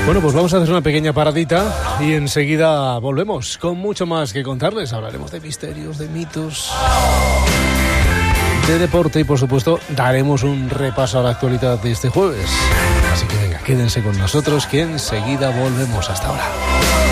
Bueno, pues vamos a hacer una pequeña paradita y enseguida volvemos con mucho más que contarles. Hablaremos de misterios, de mitos, de deporte y, por supuesto, daremos un repaso a la actualidad de este jueves. Así que venga, quédense con nosotros que enseguida volvemos. Hasta ahora.